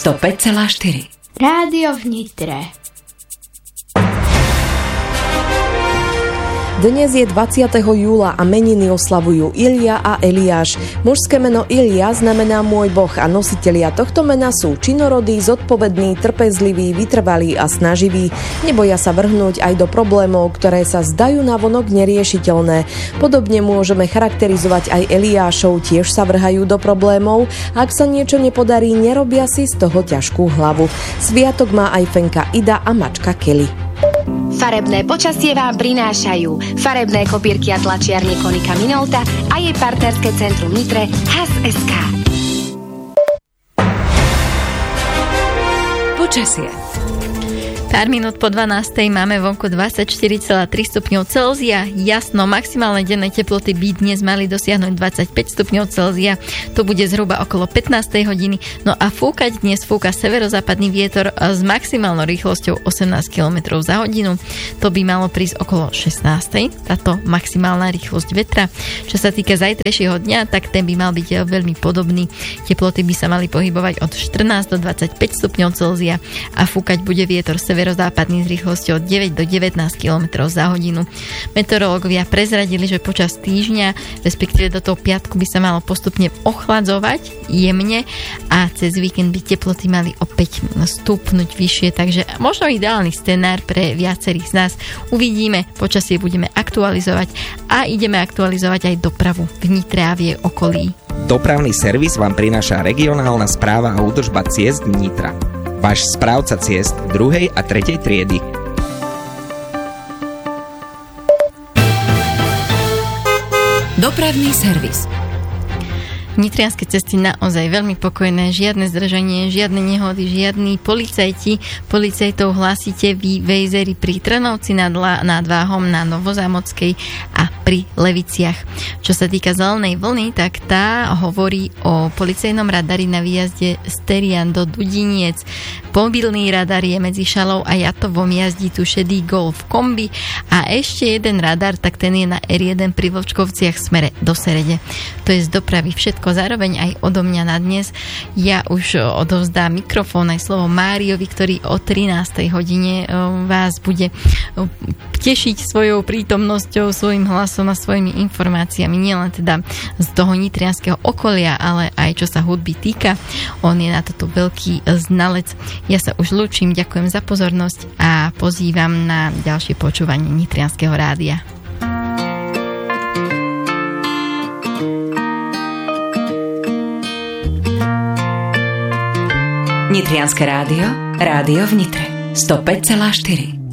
105,4. Rádio v Nitre. Dnes je 20. júla a meniny oslavujú Ilia a Eliáš. Mužské meno Ilia znamená môj boh a nositelia tohto mena sú činorodí, zodpovední, trpezliví, vytrvalí a snaživí. Neboja sa vrhnúť aj do problémov, ktoré sa zdajú navonok neriešiteľné. Podobne môžeme charakterizovať aj Eliášov, tiež sa vrhajú do problémov. Ak sa niečo nepodarí, nerobia si z toho ťažkú hlavu. Sviatok má aj fenka Ida a mačka Kelly. Farebné počasie vám prinášajú farebné kopírky a tlačiarne Konika Minolta a jej partnerské centrum Nitre HAS.sk. Počasie. Pár minút po 12. máme vonku 24,3 stupňov Celzia. Jasno, maximálne denné teploty by dnes mali dosiahnuť 25 stupňov Celzia. To bude zhruba okolo 15. hodiny. No a dnes fúka severozápadný vietor s maximálnou rýchlosťou 18 km za hodinu. To by malo prísť okolo 16. Táto maximálna rýchlosť vetra. Čo sa týka zajtrajšieho dňa, tak ten by mal byť veľmi podobný. Teploty by sa mali pohybovať od 14 do 25 stupňov Celzia a fúkať bude vietor severozápadný s rýchlosťou od 9 do 19 km za hodinu. Meteorológovia prezradili, že počas týždňa, respektíve do toho piatku by sa malo postupne ochladzovať jemne a cez víkend by teploty mali opäť stúpnuť vyššie, takže možno ideálny scenár pre viacerých z nás. Uvidíme, počasie budeme aktualizovať a ideme aktualizovať aj dopravu v Nitre a v jej okolí. Dopravný servis vám prináša regionálna správa a údržba ciest Nitra. Váš správca ciest 2. a 3. triedy. Dopravný servis. Nitrianske cesty naozaj veľmi pokojné, žiadne zdržanie, žiadne nehody, žiadni policajti. Policajtov hlásite vy vejzeri pri Trnovci nad Váhom, na Novozámockej a pri Leviciach. Čo sa týka zelenej vlny, tak tá hovorí o policajnom radári na výjazde Sterian do Dudiniec. Mobilný radar je medzi Šalou a Jatovom, jazdí tu šedý Golf kombi a ešte jeden radar, tak ten je na R1 pri Vlčkovciach smere do Serede. To je z dopravy všetko. Zároveň aj odo mňa na dnes. Ja už odovzdám mikrofón aj slovo Máriovi, ktorý o 13. hodine vás bude tešiť svojou prítomnosťou, svojim hlasom a svojimi informáciami, nielen teda z toho nitrianskeho okolia, ale aj čo sa hudby týka. On je na toto veľký znalec. Ja sa už lúčim, ďakujem za pozornosť a pozývam na ďalšie počúvanie Nitrianskeho rádia. Nitrianske rádio, rádio v Nitre, 105,4.